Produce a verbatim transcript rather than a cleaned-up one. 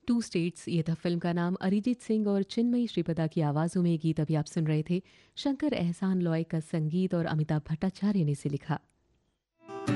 To states ये था film का नाम। अरिजीत सिंह और चिन्मयी श्रीपदा की आवाज़ों में ये गीत अभी आप सुन रहे थे। शंकर एहसान लॉय का संगीत और अमिताभ भट्टाचार्य ने इसे लिखा।